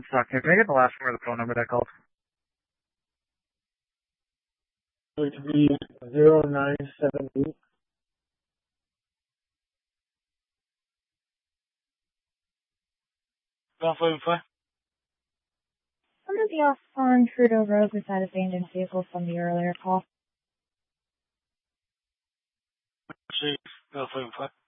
Stock here. Can I get the last four of the phone number that called? It would be 0978. I'm going to be off on Trudeau Road beside abandoned vehicle from the earlier call. See, Alpha Info.